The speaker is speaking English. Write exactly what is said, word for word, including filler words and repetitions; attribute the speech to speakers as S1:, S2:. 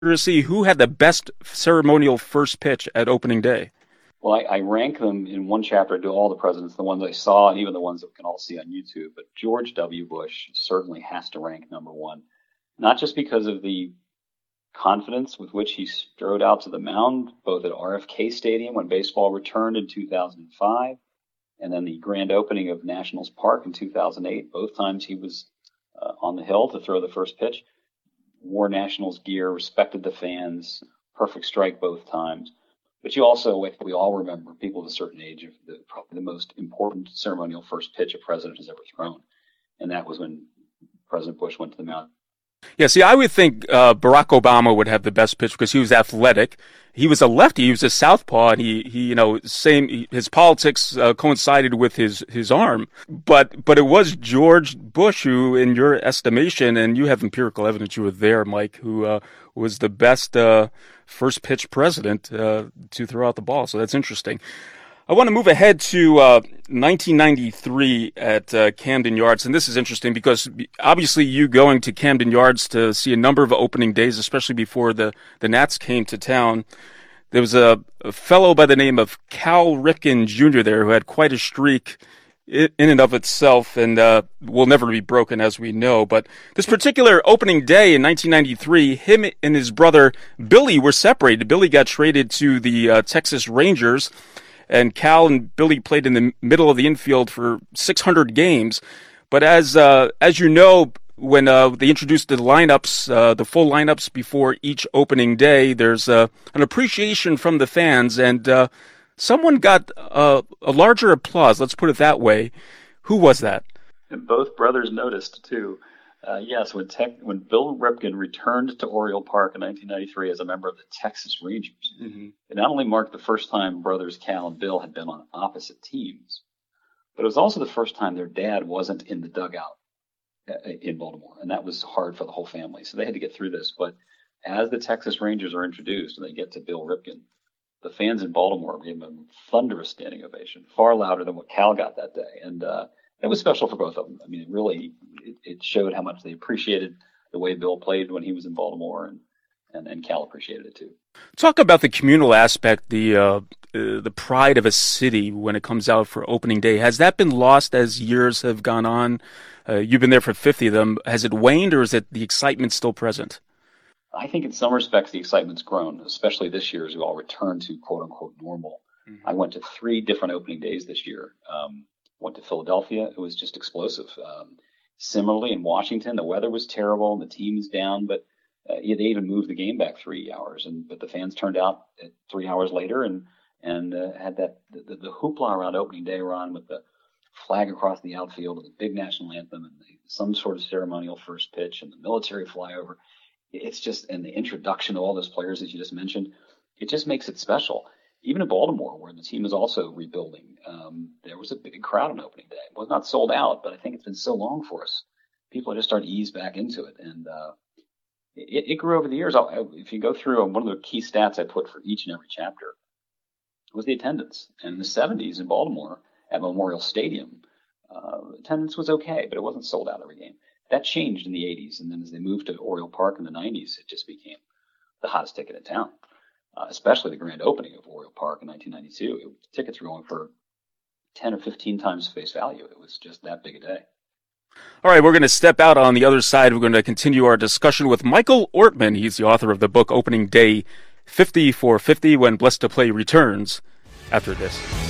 S1: to see who had the best ceremonial first pitch at opening day.
S2: Well, I, I rank them in one chapter. I do all the presidents, the ones I saw, and even the ones that we can all see on YouTube. But George W. Bush certainly has to rank number one, not just because of the confidence with which he strode out to the mound, both at R F K Stadium when baseball returned in two thousand five, and then the grand opening of Nationals Park in two thousand eight. Both times he was uh, on the hill to throw the first pitch, wore Nationals gear, respected the fans, perfect strike both times. But you also, we all remember, people of a certain age, of the, probably the most important ceremonial first pitch a president has ever thrown. And that was when President Bush went to the mound.
S1: Yeah, see, I would think uh, Barack Obama would have the best pitch because he was athletic. He was a lefty. He was a southpaw, and he, he you know, same. His politics uh, coincided with his, his arm. But but it was George Bush who, in your estimation, and you have empirical evidence, you were there, Mike, who uh, was the best uh, first pitch president uh, to throw out the ball. So that's interesting. I want to move ahead to uh, nineteen ninety-three at uh, Camden Yards, and this is interesting because obviously you going to Camden Yards to see a number of opening days, especially before the, the Nats came to town. There was a, a fellow by the name of Cal Ripken Junior there who had quite a streak in and of itself, and uh, will never be broken, as we know. But this particular opening day in nineteen ninety-three, him and his brother Billy were separated. Billy got traded to the uh, Texas Rangers, and Cal and Billy played in the middle of the infield for six hundred games. But as uh, as you know, when uh, they introduced the lineups, uh, the full lineups before each opening day, there's uh, an appreciation from the fans, and uh, someone got uh, a larger applause. Let's put it that way. Who was that?
S2: And both brothers noticed too. Uh, yes, when Tech, when Bill Ripken returned to Oriole Park in nineteen ninety-three as a member of the Texas Rangers, mm-hmm. It not only marked the first time brothers Cal and Bill had been on opposite teams, but it was also the first time their dad wasn't in the dugout in Baltimore, and that was hard for the whole family. So they had to get through this. But as the Texas Rangers are introduced and they get to Bill Ripken, the fans in Baltimore gave him a thunderous standing ovation, far louder than what Cal got that day, and uh, it was special for both of them. I mean, it really it, it showed how much they appreciated the way Bill played when he was in Baltimore, and and, and Cal appreciated it too.
S1: Talk about the communal aspect, the uh, uh, the pride of a city when it comes out for opening day. Has that been lost as years have gone on? Uh, you've been there for fifty of them. Has it waned, or is it the excitement still present?
S2: I think in some respects the excitement's grown, especially this year as we all return to quote unquote normal. Mm-hmm. I went to three different opening days this year. Um, went to Philadelphia. It was just explosive. Um, similarly in Washington, the weather was terrible and the team's down, but uh, they even moved the game back three hours. And but the fans turned out at three hours later and and uh, had that the, the hoopla around opening day, Ron, with the flag across the outfield and the big national anthem and the, some sort of ceremonial first pitch and the military flyover. It's just, and the introduction of all those players, as you just mentioned, it just makes it special. Even in Baltimore, where the team is also rebuilding, um, there was a big crowd on opening day. It was not sold out, but I think it's been so long for us. People are just starting to ease back into it. And uh, it, it grew over the years. I'll, if you go through one of the key stats I put for each and every chapter was the attendance. And in the seventies in Baltimore at Memorial Stadium, uh, attendance was okay, but it wasn't sold out every game. That changed in the eighties. And then as they moved to Oriole Park in the nineties, it just became the hottest ticket in town. Uh, especially the grand opening of Oriole Park in nineteen ninety-two. It, tickets were going for ten or fifteen times face value. It was just that big a day.
S1: All right, we're going to step out on the other side. We're going to continue our discussion with Michael Ortman. He's the author of the book Opening Day fifty for fifty, When Blessed to Play returns after this.